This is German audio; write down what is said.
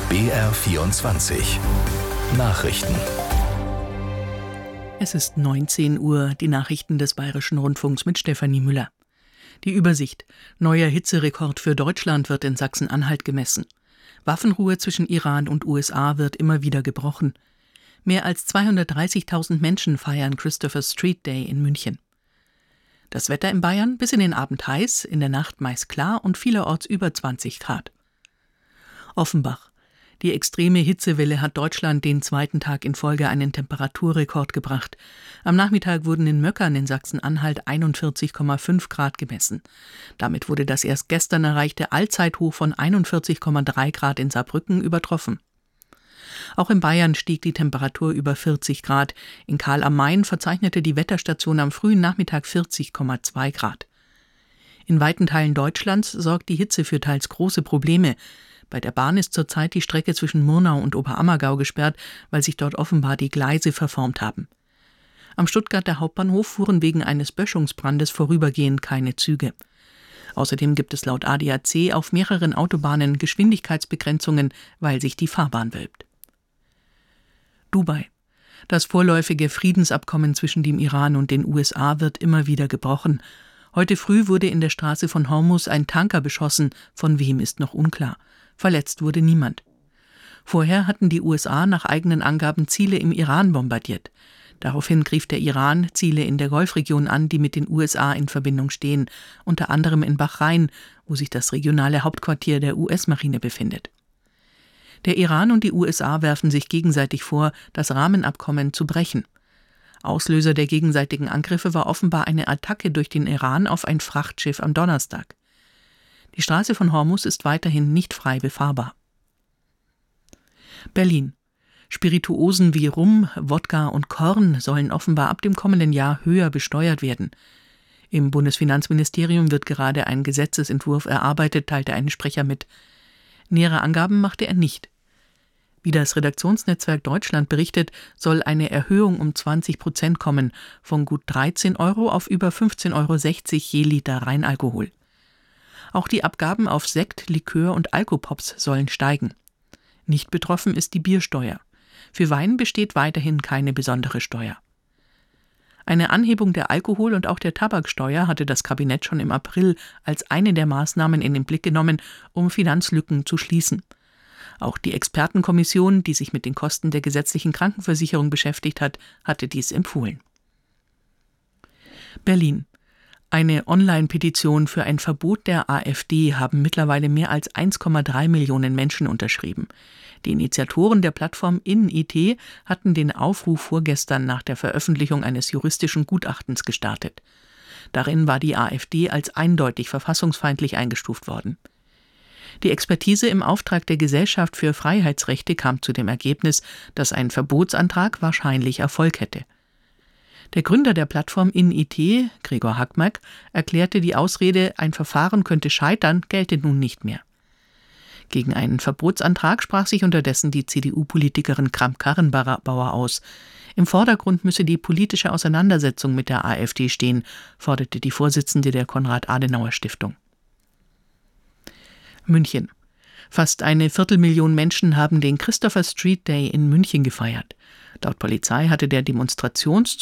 BR24 Nachrichten. Es ist 19 Uhr, die Nachrichten des Bayerischen Rundfunks mit Stefanie Müller. Die Übersicht: Neuer Hitzerekord für Deutschland wird in Sachsen-Anhalt gemessen. Waffenruhe zwischen Iran und USA wird immer wieder gebrochen. Mehr als 230.000 Menschen feiern Christopher Street Day in München. Das Wetter in Bayern: bis in den Abend heiß, in der Nacht meist klar und vielerorts über 20 Grad. Offenbach: Die extreme Hitzewelle hat Deutschland den zweiten Tag in Folge einen Temperaturrekord gebracht. Am Nachmittag wurden in Möckern in Sachsen-Anhalt 41,5 Grad gemessen. Damit wurde das erst gestern erreichte Allzeithoch von 41,3 Grad in Saarbrücken übertroffen. Auch in Bayern stieg die Temperatur über 40 Grad. In Karl am Main verzeichnete die Wetterstation am frühen Nachmittag 40,2 Grad. In weiten Teilen Deutschlands sorgt die Hitze für teils große Probleme. Bei der Bahn ist zurzeit die Strecke zwischen Murnau und Oberammergau gesperrt, weil sich dort offenbar die Gleise verformt haben. Am Stuttgarter Hauptbahnhof fuhren wegen eines Böschungsbrandes vorübergehend keine Züge. Außerdem gibt es laut ADAC auf mehreren Autobahnen Geschwindigkeitsbegrenzungen, weil sich die Fahrbahn wölbt. Dubai: Das vorläufige Friedensabkommen zwischen dem Iran und den USA wird immer wieder gebrochen. Heute früh wurde in der Straße von Hormuz ein Tanker beschossen, von wem ist noch unklar. Verletzt wurde niemand. Vorher hatten die USA nach eigenen Angaben Ziele im Iran bombardiert. Daraufhin griff der Iran Ziele in der Golfregion an, die mit den USA in Verbindung stehen, unter anderem in Bahrain, wo sich das regionale Hauptquartier der US-Marine befindet. Der Iran und die USA werfen sich gegenseitig vor, das Rahmenabkommen zu brechen. Auslöser der gegenseitigen Angriffe war offenbar eine Attacke durch den Iran auf ein Frachtschiff am Donnerstag. Die Straße von Hormuz ist weiterhin nicht frei befahrbar. Berlin: Spirituosen wie Rum, Wodka und Korn sollen offenbar ab dem kommenden Jahr höher besteuert werden. Im Bundesfinanzministerium wird gerade ein Gesetzesentwurf erarbeitet, teilte ein Sprecher mit. Nähere Angaben machte er nicht. Wie das Redaktionsnetzwerk Deutschland berichtet, soll eine Erhöhung um 20% kommen, von gut 13 Euro auf über 15,60 Euro je Liter Reinalkohol. Auch die Abgaben auf Sekt, Likör und Alkopops sollen steigen. Nicht betroffen ist die Biersteuer. Für Wein besteht weiterhin keine besondere Steuer. Eine Anhebung der Alkohol- und auch der Tabaksteuer hatte das Kabinett schon im April als eine der Maßnahmen in den Blick genommen, um Finanzlücken zu schließen. Auch die Expertenkommission, die sich mit den Kosten der gesetzlichen Krankenversicherung beschäftigt hat, hatte dies empfohlen. Berlin: Eine Online-Petition für ein Verbot der AfD haben mittlerweile mehr als 1,3 Millionen Menschen unterschrieben. Die Initiatoren der Plattform InnIT hatten den Aufruf vorgestern nach der Veröffentlichung eines juristischen Gutachtens gestartet. Darin war die AfD als eindeutig verfassungsfeindlich eingestuft worden. Die Expertise im Auftrag der Gesellschaft für Freiheitsrechte kam zu dem Ergebnis, dass ein Verbotsantrag wahrscheinlich Erfolg hätte. Der Gründer der Plattform InnIT, Gregor Hackmack, erklärte, die Ausrede, ein Verfahren könnte scheitern, gelte nun nicht mehr. Gegen einen Verbotsantrag sprach sich unterdessen die CDU-Politikerin Kramp-Karrenbauer aus. Im Vordergrund müsse die politische Auseinandersetzung mit der AfD stehen, forderte die Vorsitzende der Konrad-Adenauer-Stiftung. München: Fast 250.000 Menschen haben den Christopher Street Day in München gefeiert. Laut Polizei hatte der